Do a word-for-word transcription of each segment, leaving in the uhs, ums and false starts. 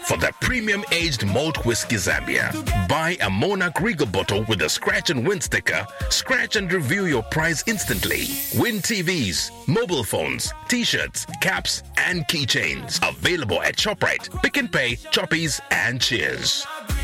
for the premium aged malt whiskey Zambia. Buy a Monarch Regal bottle with a scratch and win sticker. Scratch and review your prize instantly. Win T Vs, mobile phones, t-shirts, caps, and keychains. Available at ShopRite, Pick and Pay, Choppies, and Cheers.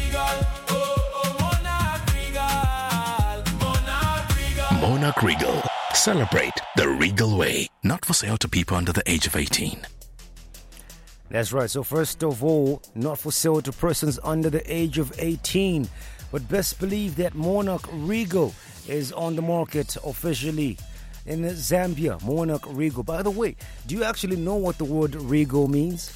Monarch Regal. Celebrate the Regal way. Not for sale to people under the age of eighteen. That's right. So first of all, not for sale to persons under the age of eighteen. But best believe that Monarch Regal is on the market officially in Zambia. Monarch Regal. By the way, do you actually know what the word Regal means?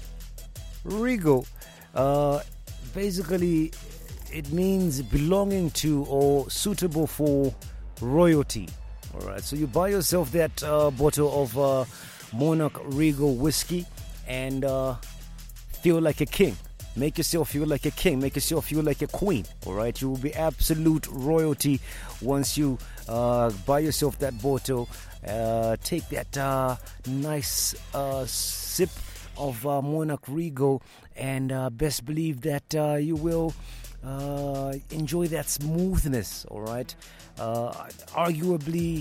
Regal, uh, basically, it means belonging to or suitable for royalty. All right, so you buy yourself that uh, bottle of uh, Monarch Regal whiskey and uh, feel like a king. Make yourself feel like a king. Make yourself feel like a queen. All right, you will be absolute royalty once you uh, buy yourself that bottle. Uh, take that uh, nice uh, sip of uh, Monarch Regal, and uh, best believe that uh, you will uh, enjoy that smoothness. All right. Uh, arguably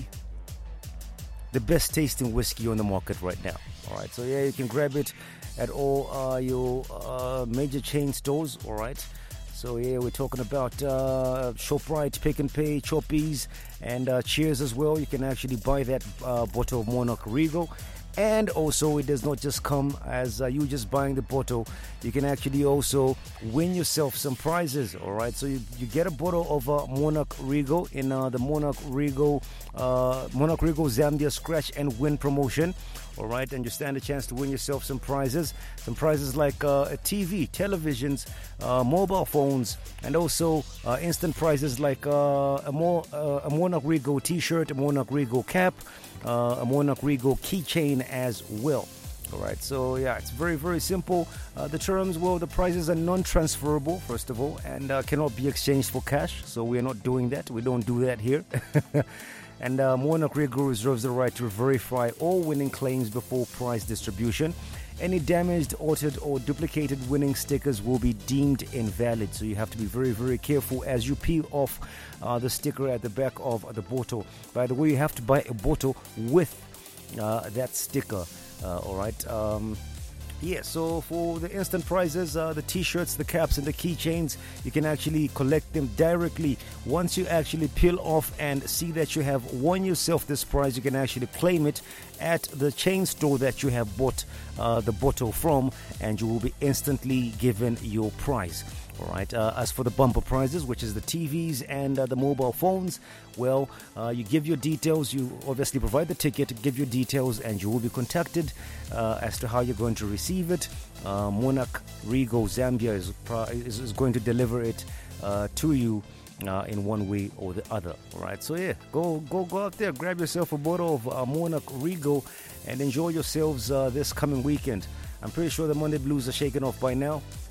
the best tasting whiskey on the market right now. All right, so yeah, you can grab it at all uh, your uh, major chain stores. All right, so yeah, we're talking about uh, ShopRite, Pick and Pay, Choppies, and uh, Cheers as well. You can actually buy that uh, bottle of Monarch Regal. And also, it does not just come as uh, you just buying the bottle. You can actually also win yourself some prizes, all right? So you, you get a bottle of uh, Monarch Regal in uh, the Monarch Regal, uh, Monarch Regal Zambia Scratch and Win promotion, all right? And you stand a chance to win yourself some prizes. Some prizes like uh, a T V, televisions, uh, mobile phones, and also uh, instant prizes like uh, a, more, uh, a Monarch Regal t-shirt, a Monarch Regal cap, Uh, a Monarch Regal keychain as well. All right, so yeah, it's very, very simple. Uh, the terms, well, the prices are non-transferable, first of all, and uh, cannot be exchanged for cash. So we are not doing that. We don't do that here. And uh, Monarch Regal reserves the right to verify all winning claims before prize distribution. Any damaged, altered, or duplicated winning stickers will be deemed invalid. So you have to be very, very careful as you peel off uh, the sticker at the back of the bottle. By the way, you have to buy a bottle with uh, that sticker. Uh, all right. Um, yeah, so for the instant prizes, uh, the t-shirts, the caps, and the keychains, you can actually collect them directly. Once you actually peel off and see that you have won yourself this prize, you can actually claim it at the chain store that you have bought uh, the bottle from, and you will be instantly given your prize. All right. Uh, as for the bumper prizes, which is the T Vs and uh, the mobile phones, well, uh, you give your details. You obviously provide the ticket, give your details, and you will be contacted uh, as to how you're going to receive it. Uh, Monarch Regal Zambia is, is, is going to deliver it uh, to you uh, in one way or the other. All right. So yeah, go go go out there, grab yourself a bottle of uh, Monarch Regal, and enjoy yourselves uh, this coming weekend. I'm pretty sure the Monday Blues are shaken off by now.